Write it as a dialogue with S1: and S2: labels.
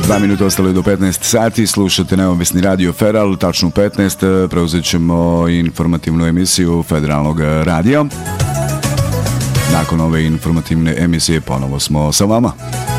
S1: 2 minuta ostalo je do 15 sati, slušate neovisni radio Feral, tačno 15, preuzet ćemo informativnu emisiju Federalnog radija. Nakon ove informativne emisije ponovo smo sa vama.